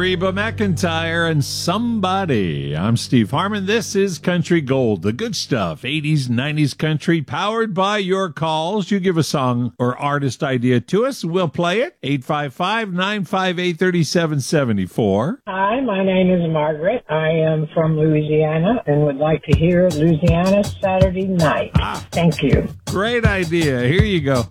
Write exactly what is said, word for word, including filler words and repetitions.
Reba McEntire and Somebody. I'm Steve Harmon. This is Country Gold, the good stuff, eighties, nineties country, powered by your calls. You give a song or artist idea to us, we'll play it. eight five five, nine five eight, three seven seven four. Hi, my name is Margaret. I am from Louisiana and would like to hear Louisiana Saturday Night. Ah, thank you. Great idea. Here you go.